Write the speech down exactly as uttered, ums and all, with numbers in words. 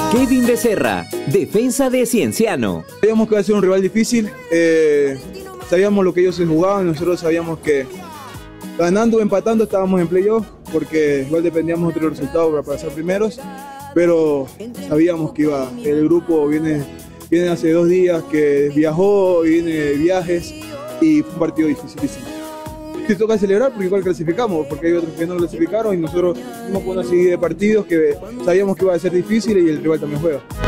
Kevin Becerra, defensa de Cienciano. Sabíamos que iba a ser un rival difícil, eh, sabíamos lo que ellos se jugaban, nosotros sabíamos que ganando o empatando estábamos en playoff, porque igual dependíamos de otro resultado para pasar primeros, pero sabíamos que iba, el grupo viene, viene hace dos días que viajó, viene de viajes y fue un partido dificilísimo. Sí toca celebrar porque igual clasificamos, porque hay otros que no clasificaron y nosotros fuimos con una serie de partidos que sabíamos que iba a ser difícil y el rival también juega.